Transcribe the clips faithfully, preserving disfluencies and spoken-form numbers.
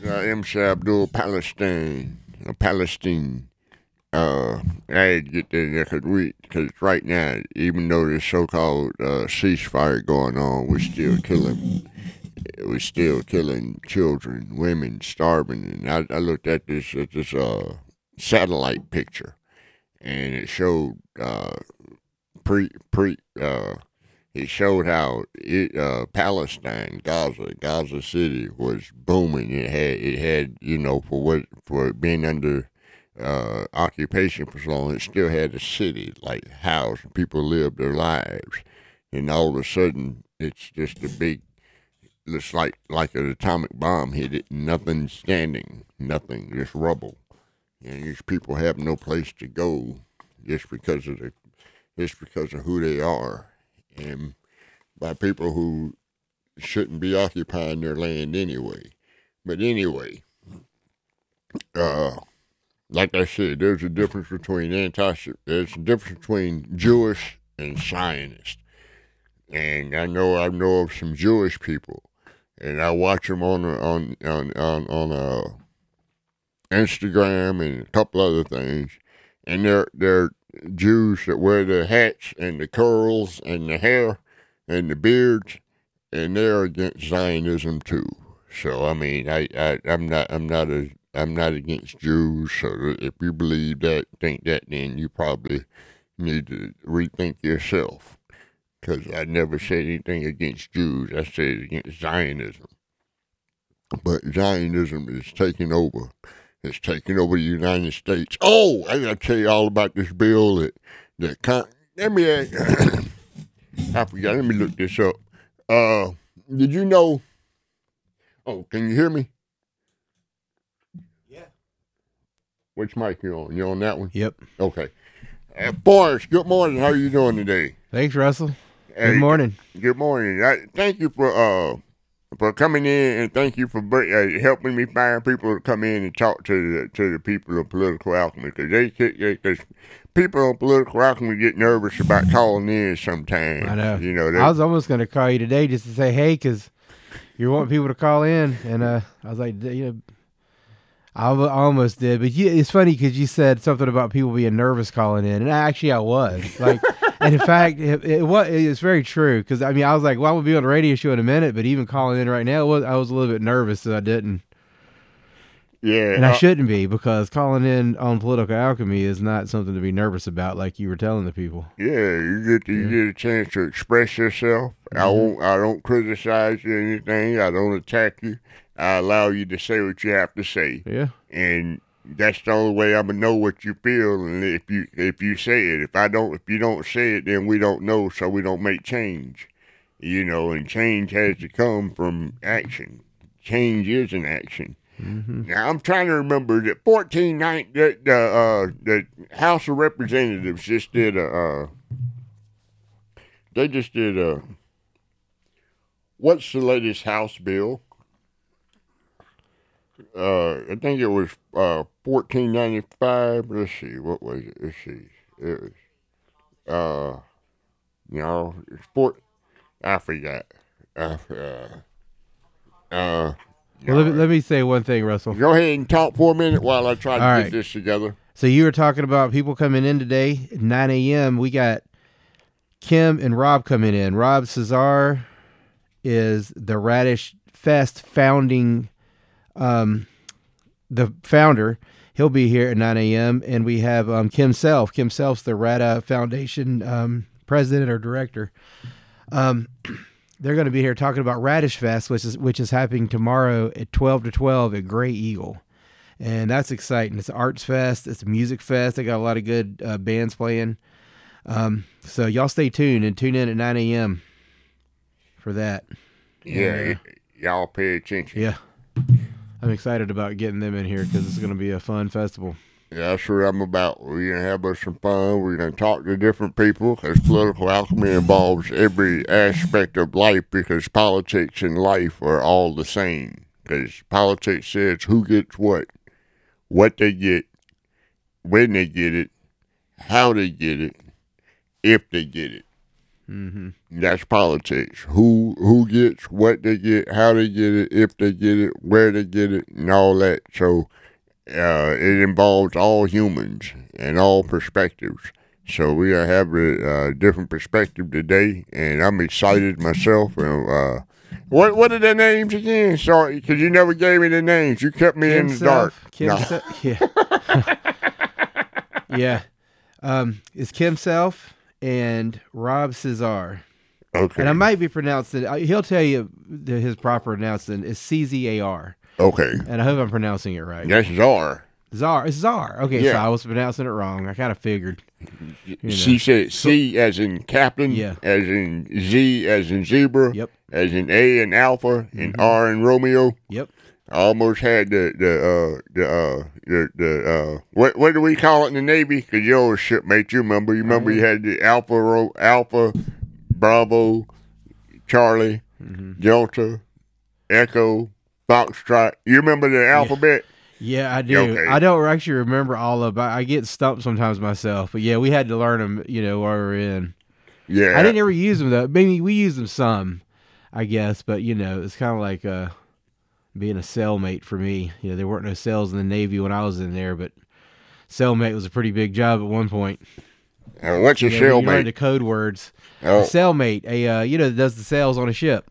uh, M C Abdul Palestine, uh, Palestine. Uh, I had to get there next week because right now, even though there's so-called uh, ceasefire going on, we're still killing. We're still killing children, women, starving. And I, I looked at this at this uh, satellite picture, and it showed uh, pre pre uh, it showed how it, uh, Palestine, Gaza, Gaza City was booming. It had it had you know for what for being under uh, occupation for so long, it still had a city like house and people lived their lives, and all of a sudden it's just a big. It's like like an atomic bomb hit it. Nothing standing, nothing, just rubble, and these people have no place to go just because of the just because of who they are, and by people who shouldn't be occupying their land anyway. But anyway, uh, like I said, there's a difference between anti there's a difference between Jewish and Zionist, and I know I know of some Jewish people, and I watch them on on on on on uh, Instagram and a couple other things, and they're they're Jews that wear the hats and the curls and the hair and the beards, and they're against Zionism too. So I mean, I, I I'm not I'm not a I'm not against Jews. So if you believe that, think that, then you probably need to rethink yourself. Because I never said anything against Jews. I said against Zionism. But Zionism is taking over. It's taking over the United States. Oh, I gotta tell you all about this bill that that con- let me ask, I forgot. Let me look this up. Uh, did you know? Oh, can you hear me? Yeah. Which mic you on? You on that one? Yep. Okay. Uh, Forrest, good morning. How are you doing today? Thanks, Russell. Hey, Good morning. Good morning. I, thank you for uh for coming in, and thank you for uh, helping me find people to come in and talk to the to the people of Political Alchemy, because they, they, they people on Political Alchemy get nervous about calling in sometimes. I know. You know. They, I was almost going to call you today just to say hey, because you want people to call in, and uh, I was like, you know, I almost did, but you, it's funny because you said something about people being nervous calling in, and actually I was like, and in fact, it, it was it's very true, because I mean I was like, well, I will be on a radio show in a minute, but even calling in right now, it was, I was a little bit nervous that I didn't. Yeah, and I uh, shouldn't be, because calling in on Political Alchemy is not something to be nervous about, like you were telling the people. Yeah, you get to, you Yeah. get a chance to express yourself. Mm-hmm. I won't. I don't criticize you or anything. I don't attack you. I allow you to say what you have to say. Yeah. And that's the only way I'm gonna know what you feel. And if you if you say it, if I don't, if you don't say it, then we don't know. So we don't make change. You know, and change has to come from action. Change is an action. Mm-hmm. Now I'm trying to remember that fourteen nine the the uh, the House of Representatives just did a uh, they just did a what's the latest House bill? Uh, I think it was uh fourteen ninety five. Let's see, what was it? Let's see, it was uh you know it's four. I forgot. Uh, uh, uh Well, let me, let me say one thing, Russell. Go ahead and talk for a minute while I try to All get right. this together. So you were talking about people coming in today at nine a.m. We got Kim and Rob coming in. Rob Cesar is the Radish Fest founding, um, the founder. He'll be here at nine a.m. And we have um, Kim Self. Kim Self's the Rada Foundation um, president or director. Um, they're going to be here talking about Radish Fest, which is which is happening tomorrow at twelve to twelve at Gray Eagle. And that's exciting. It's an arts fest. It's a music fest. They got a lot of good uh, bands playing. Um, so y'all stay tuned and tune in at nine a.m. for that. Yeah, And, uh, y- y'all pay attention. yeah. I'm excited about getting them in here because it's going to be a fun festival. Yeah, that's what I'm about. We're going to have us some fun. We're going to talk to different people, because Political Alchemy involves every aspect of life, because politics and life are all the same. Because politics says who gets what, what they get, when they get it, how they get it, if they get it. Mm-hmm. That's politics. Who who gets what they get, how they get it, if they get it, where they get it, and all that. So uh, it involves all humans and all perspectives. So we are having a uh, different perspective today, and I'm excited myself. And uh, what what are their names again? Sorry, because you never gave me the names. You kept me Kim in the dark. Self, Kim No. Self, yeah, yeah. Um, it's Kim Self and Rob Cesar, Okay. and I might be pronouncing. uh, He'll tell you the, his proper pronouncing is C Z A R, Okay. and I hope I'm pronouncing it right. That's Czar. Czar, it's Czar. Okay, Yeah. so I was pronouncing it wrong. I kind of figured. know. She said C as in captain, Yeah. as in Z as in zebra, Yep. as in A in alpha, and R in Romeo. Yep. I almost had the the uh the uh the the uh what what do we call it in the Navy? Because you're always shipmate. You remember? You remember you had the Alpha Ro- Alpha, Bravo, Charlie, Delta, Echo, Foxtrot. You remember the alphabet? Yeah, I do. Okay. I don't actually remember all of. I get stumped sometimes myself, but yeah, we had to learn them. You know, while we were in. Yeah. I didn't ever use them though. Maybe we used them some, I guess, but you know, it's kind of like uh, being a cellmate for me. You know, there weren't no cells in the Navy when I was in there, but cellmate was a pretty big job at one point. Uh, what's a You know, you learned the cellmate? code words. Oh. A cellmate, a uh, you know, that does the sales on a ship.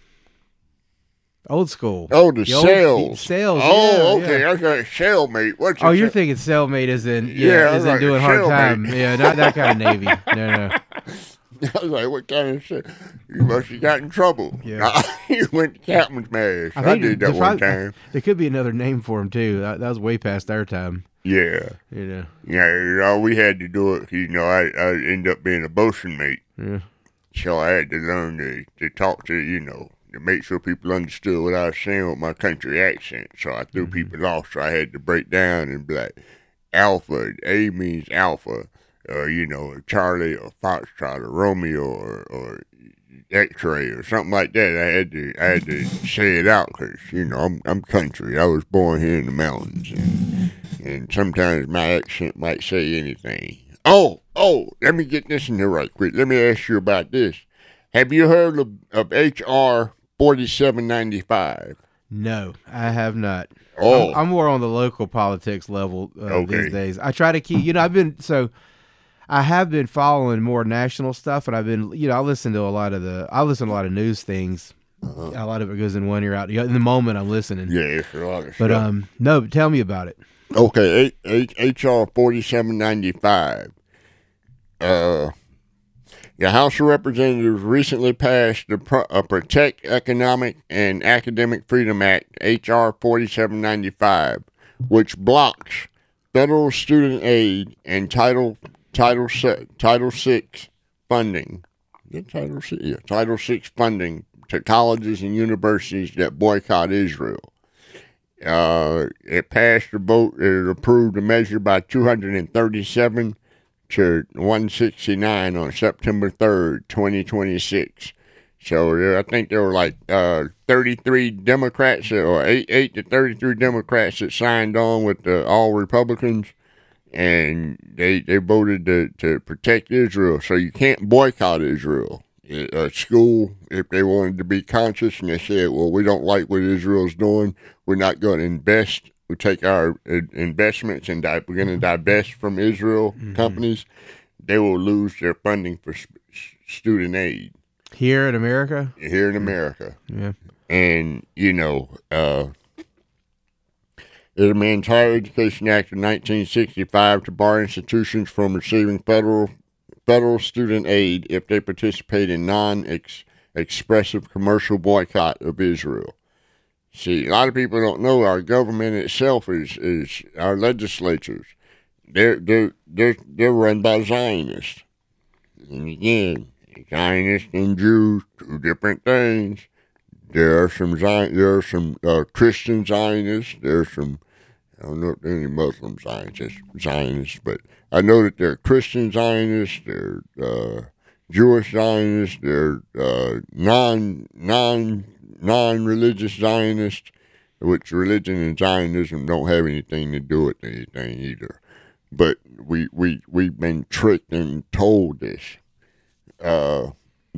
Old school. Oh, the old- cells. Sales. Oh, yeah, okay. yeah. I got cellmate. What's a Oh, you're cell- thinking cellmate as in yeah, Yeah, as I'm in like, doing hard cellmate. time. Yeah, not that kind of Navy. No, no. I was like, what kind of shit? You must have got in trouble. Yeah. You went to captain's mash. I, think did that there's one probably- time. There could be another name for him too. That, that was way past our time. Yeah. You know. Yeah, you know, we had to do it 'cause, you know, I, I ended up being a bosun mate. Yeah. So I had to learn to, to talk to, you know, to make sure people understood what I was saying with my country accent. So I threw Mm-hmm. people off. So I had to break down and be like, Alpha, A means Alpha, or, you know, Charlie or Foxtrot or Romeo or, or X-ray or something like that. I had to I had to say it out because, you know, I'm, I'm country. I was born here in the mountains. And, and sometimes my accent might say anything. Oh, oh, let me get this in here right quick. Let me ask you about this. Have you heard of, of H R forty-seven ninety-five? No, I have not. Oh. I'm, I'm more on the local politics level uh, Okay. these days. I try to keep, you know, I've been, so I have been following more national stuff, and I've been, you know, I listen to a lot of the, I listen to a lot of news things. Uh-huh. A lot of it goes in one ear out. In the moment I'm listening. Yeah, it's a lot of But stuff. um, no, tell me about it. Okay, H R forty-seven ninety-five. Uh, the House of Representatives recently passed the Pro- uh, Protect Economic and Academic Freedom Act, H R forty-seven ninety-five, which blocks federal student aid and Title Title Se- Title Six funding. Is it Title Six? Yeah, Title Six funding to colleges and universities that boycott Israel. Uh, it passed the vote. It approved the measure by two hundred thirty-seven to one sixty-nine on September third, twenty twenty-six. So uh, I think there were like uh, thirty-three Democrats or eight, eight to thirty-three Democrats that signed on with the all Republicans, and they they voted to, to protect Israel. So you can't boycott Israel. A school, if they wanted to be conscious and they said, well, we don't like what Israel's doing, we're not going to invest. We take our uh, investments and di- we're going to divest from Israel companies. They will lose their funding for s- student aid Here in America? here in America. Yeah. And, you know, uh, it amends Higher Education Act of nineteen sixty-five to bar institutions from receiving federal federal student aid if they participate in non-expressive commercial boycott of Israel. See, a lot of people don't know our government itself is, is our legislatures. They're they're they're they're run by Zionists. And again, Zionists and Jews, two different things. There are some Zion, there are some uh, Christian Zionists. There are some, I don't know if there are any Muslim Zionists, Zionists, but I know that there are Christian Zionists. There are uh, Jewish Zionists. There are uh, non non non religious Zionists, which religion and Zionism don't have anything to do with anything either. But we we we've been tricked and told this. Uh,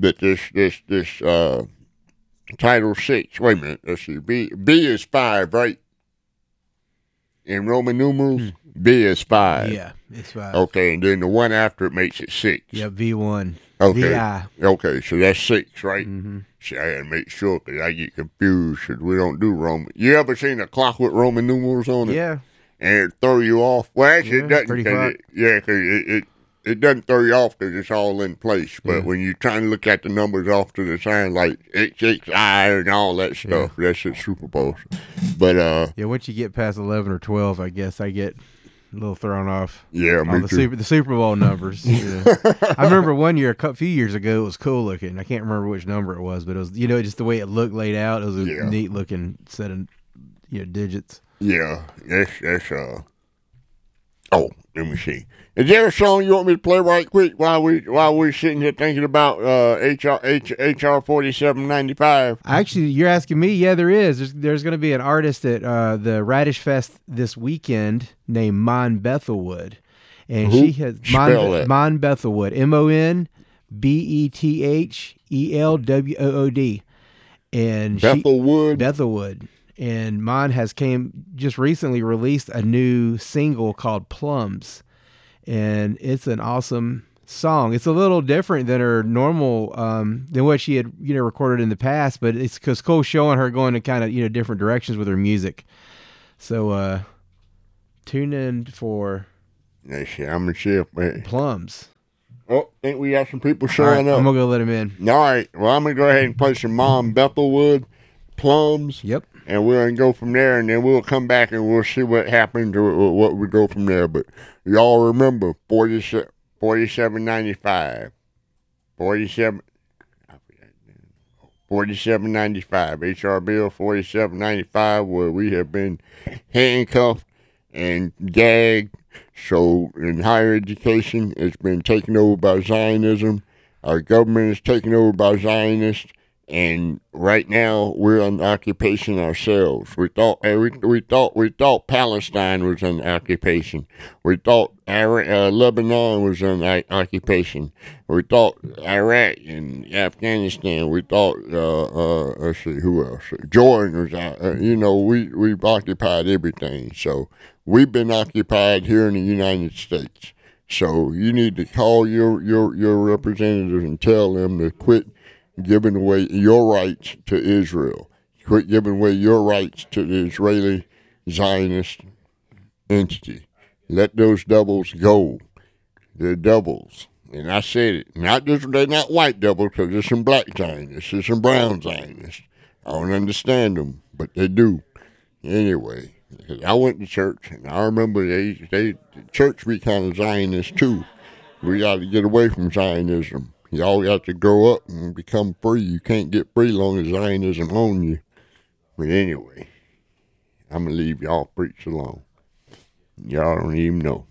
that this this this uh, Title Six. Wait a minute. Let's see. B B is five, right? In Roman numerals, hmm. B is five. Yeah, it's five. Okay, and then the one after it makes it six. Yeah, V one. Okay. V I. Okay, so that's six, right? Mm-hmm. See, I gotta make sure because I get confused because we don't do Roman. You ever seen a clock with Roman numerals on it? Yeah. And it throw you off? Well, actually, Yeah, it doesn't. pretty Cause clock. it, yeah, because it, it, it doesn't throw you off because it's all in place. But Yeah. when you're trying to look at the numbers off to the side, like X X I and all that stuff, yeah. that's at Super Bowl. But, uh. Yeah, once you get past eleven or twelve, I guess I get a little thrown off. Yeah, me the too. Super, the Super Bowl numbers. Yeah. I remember one year, a few years ago, it was cool looking. I can't remember which number it was, but it was, you know, just the way it looked laid out. It was a yeah. neat looking set of, you know, digits. Yeah, that's, that's, uh. Oh, let me see. Is there a song you want me to play right quick while we while we're sitting here thinking about uh, H R H, H R forty-seven ninety-five? Actually, you're asking me. Yeah, there is. There's, there's going to be an artist at uh, the Radish Fest this weekend named Mon Bethelwood, and Who? she has Spell Mon, that. Mon Bethelwood, M O N B E T H E L W O O D, and Bethelwood. She, Bethelwood. And Mon has came just recently released a new single called Plums, and it's an awesome song. It's a little different than her normal, um, than what she had, you know, recorded in the past, but it's cause cool showing her going to kind of, you know, different directions with her music. So, uh, tune in for Let's see, I'm gonna see if man. Plums. Oh, think we got some people All showing right, up. I'm gonna go let him in. All right, well, I'm gonna go ahead and play some Mom Bethelwood, Plums. Yep. And we're going to go from there, and then we'll come back and we'll see what happens or what we go from there. But y'all remember, forty-seven ninety-five. forty-seven forty-seven ninety-five. H R Bill forty-seven ninety-five, where we have been handcuffed and gagged. So in higher education, it's been taken over by Zionism. Our government is taken over by Zionists. And right now we're on occupation ourselves. We thought we, we thought we thought Palestine was an occupation. We thought Iraq, uh, Lebanon was an occupation. We thought Iraq and Afghanistan. We thought uh, uh, let's see who else. Jordan was. Uh, you know we we've occupied everything. So we've been occupied here in the United States. So you need to call your your your representatives and tell them to quit giving away your rights to Israel. Quit giving away your rights to the Israeli Zionist entity. Let those devils go. They're devils. And I said it. Not just, they're not white devils, because there's some black Zionists, there's some brown Zionists. I don't understand them, but they do. Anyway, I went to church, and I remember they, they the church be kind of Zionist too. We got to get away from Zionism. Y'all got to grow up and become free. You can't get free long as Zionism owns you. But anyway, I'm going to leave y'all preach alone. Y'all don't even know.